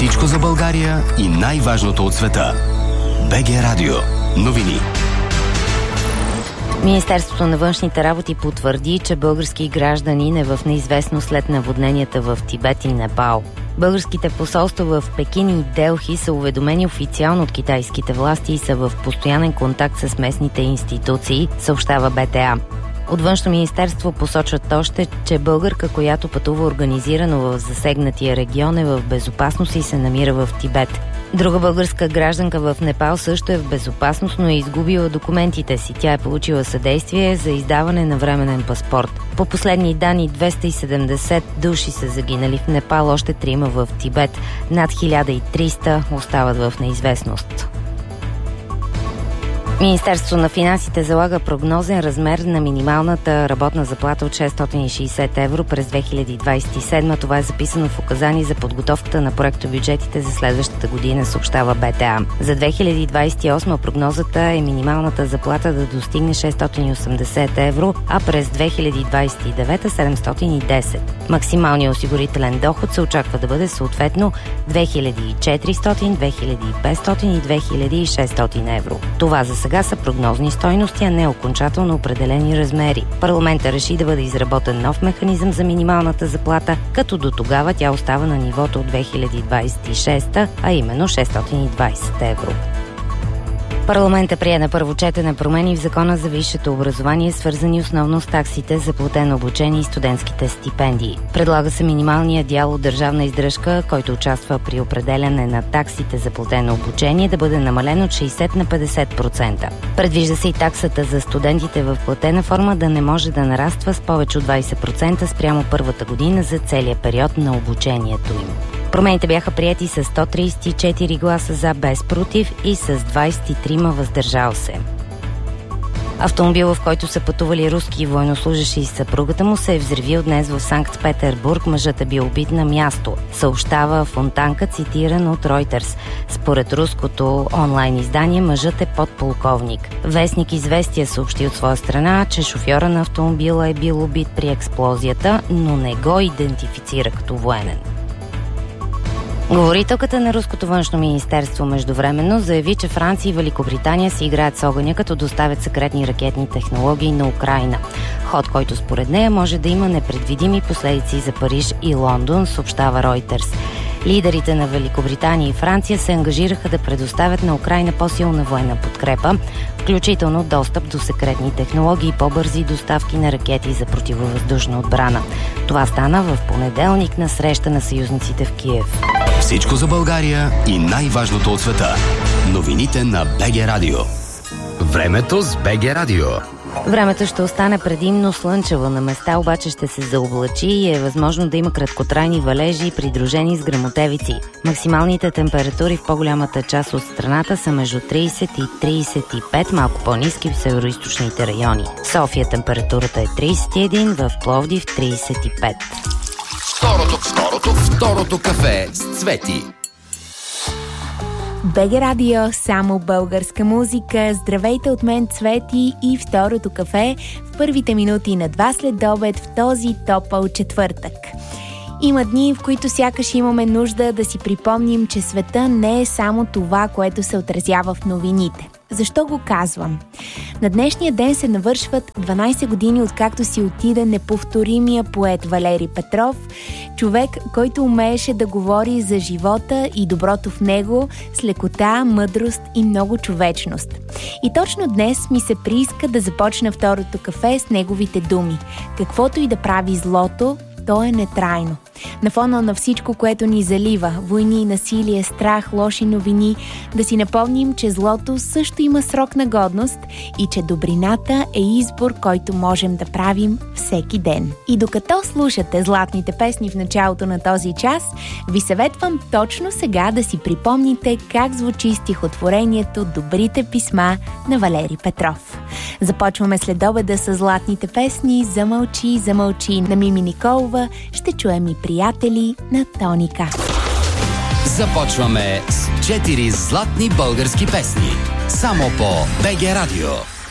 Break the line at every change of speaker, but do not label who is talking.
Всичко за България и най-важното от света. БГ Радио. Новини.
Министерството на външните работи потвърди, че български гражданин е в неизвестност след наводненията в Тибет и Непал. Българските посолства в Пекин и Делхи са уведомени официално от китайските власти и са в постоянен контакт с местните институции, съобщава БТА. От Външно министерство посочват още, че българка, която пътува организирано в засегнатия регион, е в безопасност и се намира в Тибет. Друга българска гражданка в Непал също е в безопасност, но е изгубила документите си. Тя е получила съдействие за издаване на временен паспорт. По последни данни 270 души са загинали в Непал, още 3 в Тибет. Над 1300 остават в неизвестност. Министерството на финансите залага прогнозен размер на минималната работна заплата от 660 евро през 2027. Това е записано в указание за подготовката на проектобюджетите за следващата година, съобщава БТА. За 2028 прогнозата е минималната заплата да достигне 680 евро, а през 2029 710. Максималният осигурителен доход се очаква да бъде съответно 2400, 2500 и 2600 евро. Това за сега са прогнозни стойности, а не окончателно определени размери. Парламентът реши да бъде изработен нов механизъм за минималната заплата, като до тогава тя остава на нивото от 2026, а именно 620 евро. Парламентът прие на първо четене промени в Закона за висшето образование, свързани основно с таксите за платено обучение и студентските стипендии. Предлага се минималният дял от държавна издръжка, който участва при определяне на таксите за платено обучение, да бъде намален от 60 на 50%. Предвижда се и таксата за студентите в платена форма да не може да нараства с повече от 20% спрямо първата година за целия период на обучението им. Промените бяха приети с 134 гласа за, без против и с 23 въздържал се. Автомобилът, в който са пътували руски военнослужащи и съпругата му, се е взривил днес в Санкт-Петербург. Мъжът е бил убит на място, съобщава Фонтанка, цитиран от Reuters. Според руското онлайн издание, мъжът е подполковник. Вестник Известия съобщи от своя страна, че шофьора на автомобила е бил убит при експлозията, но не го идентифицира като военен. Говорителката на руското външно министерство междувременно заяви, че Франция и Великобритания си играят с огъня, като доставят секретни ракетни технологии на Украйна. Ход, който според нея може да има непредвидими последици за Париж и Лондон, съобщава Reuters. Лидерите на Великобритания и Франция се ангажираха да предоставят на Украйна по-силна военна подкрепа, включително достъп до секретни технологии и по-бързи доставки на ракети за противовъздушна отбрана. Това стана в понеделник на среща на съюзниците в Киев.
Всичко за България и най-важното от света. Новините на БГ Радио. Времето с БГ Радио.
Времето ще остане предимно слънчево, на места обаче ще се заоблачи и е възможно да има краткотрайни валежи, придружени с гръмотевици. Максималните температури в по-голямата част от страната са между 30 и 35, малко по-ниски в североизточните райони. В София температурата е 31, в Пловдив 35.
Второто кафе с Цвети.
БГ Радио, само българска музика. Здравейте от мен, Цвети, и второто кафе в първите минути на 2 следобед в този топъл четвъртък. Има дни, в които сякаш имаме нужда да си припомним, че света не е само това, което се отразява в новините. Защо го казвам? На днешния ден се навършват 12 години, откакто си отида неповторимия поет Валери Петров, човек, който умееше да говори за живота и доброто в него с лекота, мъдрост и много човечност. И точно днес ми се прииска да започна второто кафе с неговите думи. Каквото и да прави злото, то е нетрайно. На фона на всичко, което ни залива, войни, насилие, страх, лоши новини, да си напомним, че злото също има срок на годност и че добрината е избор, който можем да правим всеки ден. И докато слушате златните песни в началото на този час, ви съветвам точно сега да си припомните как звучи стихотворението «Добрите писма» на Валери Петров. Започваме следобеда с златните песни «Замълчи, замълчи» на Мими Николова. Ще чуем и приятели на Тоника.
Започваме с 4 златни български песни. Само по БГ Радио.